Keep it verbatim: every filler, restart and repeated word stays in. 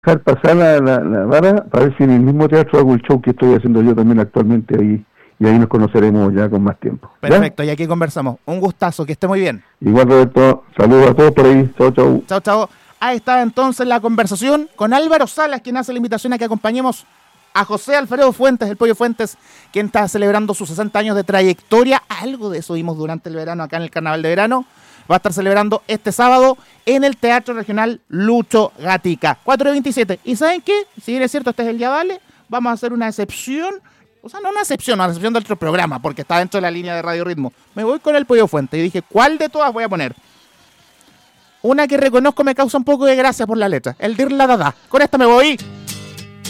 dejar pasar la, la, la vara para ver si en el mismo teatro hago el show que estoy haciendo yo también actualmente ahí, y ahí nos conoceremos ya con más tiempo. Perfecto, ¿Ya? y aquí conversamos. Un gustazo, que esté muy bien. Igual, Roberto, saludos a todos por ahí. Chao, chao. Chao, chao. Ahí está entonces la conversación con Álvaro Salas, quien hace la invitación a que acompañemos a José Alfredo Fuentes, el Pollo Fuentes, quien está celebrando sus sesenta años de trayectoria. Algo de eso vimos durante el verano acá en el Carnaval de Verano. Va a estar celebrando este sábado en el Teatro Regional Lucho Gatica, cuatro de veintisiete. ¿Y saben qué? Si bien es cierto, este es el día vale, vamos a hacer una excepción. O sea, no una excepción, una excepción del otro programa, porque está dentro de la línea de Radio Ritmo. Me voy con el Pollo Fuentes y dije, ¿cuál de todas voy a poner? Una que reconozco me causa un poco de gracia por la letra, el Dir la Dada. Con esta me voy.